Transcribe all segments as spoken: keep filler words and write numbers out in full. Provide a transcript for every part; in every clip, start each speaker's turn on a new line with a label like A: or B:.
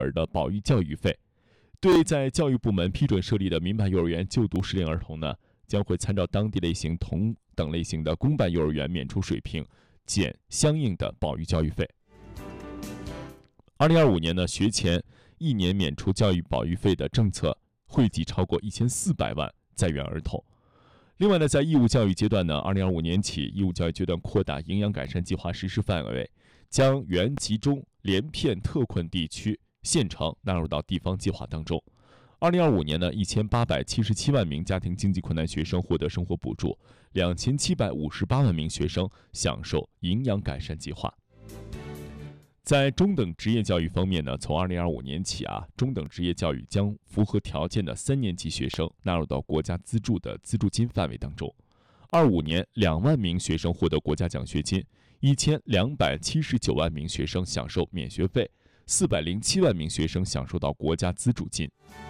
A: 儿的保育教育费。对在教育部门批准设立的民办幼儿园就读适龄儿童呢，将会参照当地类型同等类型的公办幼儿园免除水平，减相应的保育教育费。二零二五年呢，学前一年免除教育保育费的政策惠及超过一千四百万在园儿童。另外呢，在义务教育阶段呢，二零二五年起，义务教育阶段扩大营养改善计划实施范围，将原集中、连片特困地区、县城纳入到地方计划当中。二零二五年呢，一千八百七十七万名家庭经济困难学生获得生活补助，两千七百五十八万名学生享受营养改善计划。在中等职业教育方面呢，从二零二五年起啊，中等职业教育将符合条件的三年级学生纳入到国家资助的资助金范围当中。二五年，两万名学生获得国家奖学金，一千两百七十九万名学生享受免学费，四百零七万名学生享受到国家资助金。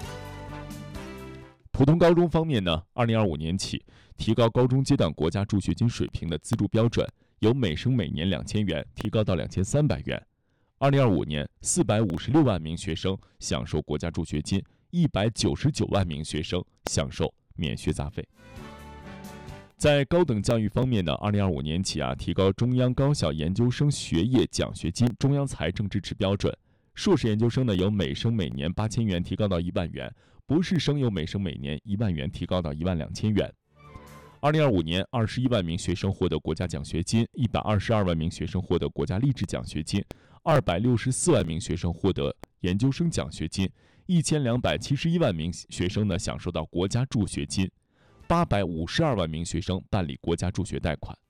A: 普通高中方面呢，二零二五年起，提高高中阶段国家助学金水平的资助标准，由每生每年两千元提高到两千三百元。二零二五年，四百五十六万名学生享受国家助学金，一百九十九万名学生享受免学杂费。在高等教育方面呢，二零二五年起啊，提高中央高校研究生学业奖学金中央财政支持标准。硕士研究生呢，由每生每年八千元提高到一万元；博士生由每生每年一万元提高到一万两千元。二零二五年，二十一万名学生获得国家奖学金，一百二十二万名学生获得国家励志奖学金，二百六十四万名学生获得研究生奖学金，一千两百七十一万名学生呢享受到国家助学金，八百五十二万名学生办理国家助学贷款。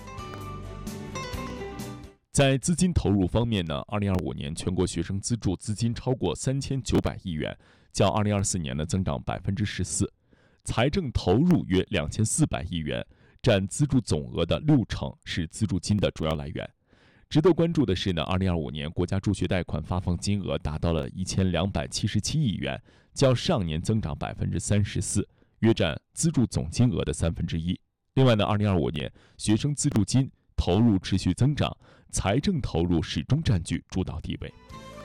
A: 在资金投入方面呢，二零二五年全国学生资助资金超过三千九百亿元，较二零二四年呢增长百分之十四。财政投入约两千四百亿元，占资助总额的六成，是资助金的主要来源。值得关注的是呢，二零二五年国家助学贷款发放金额达到了一千两百七十七亿元，较上年增长百分之三十四，约占资助总金额的三分之一。另外呢，二零二五年学生资助金投入持续增长，财政投入始终占据主导地位。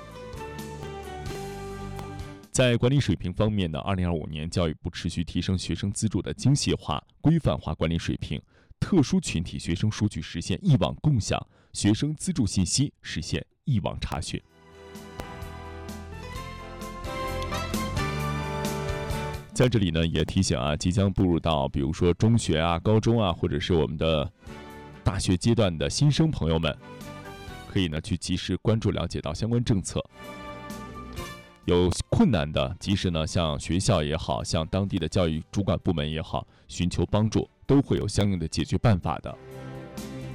A: 在管理水平方面呢，二零二五年教育部持续提升学生资助的精细化、规范化管理水平，特殊群体学生数据实现一网共享，学生资助信息实现一网查询。在这里呢，也提醒啊，即将步入到比如说中学啊、高中啊，或者是我们的大学阶段的新生朋友们，可以呢去及时关注了解到相关政策。有困难的，即使呢向学校也好，向当地的教育主管部门也好，寻求帮助，都会有相应的解决办法的。